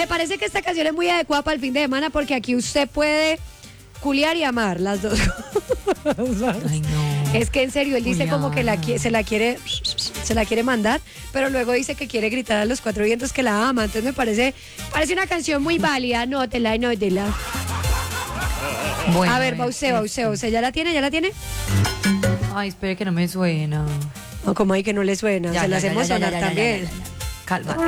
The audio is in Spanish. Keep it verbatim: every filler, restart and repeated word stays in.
parece que esta canción es muy adecuada para el fin de semana porque aquí usted puede culiar y amar las dos cosas. Ay, no. Es que en serio, él dice Juliana. como que la, qui- se la quiere se la quiere mandar, pero luego dice que quiere gritar a los cuatro vientos que la ama. Entonces me parece, parece una canción muy válida. Nótela y nótela. Bueno, A ver, eh, Bauce, Bauce, Bauce, ¿ya la tiene? ¿Ya la tiene? Ay, espere que no me suena. O como hay que no le suena, Ya, se la ya, ya, hacemos ya, ya, sonar ya, ya, también. ya, ya, ya. Calma.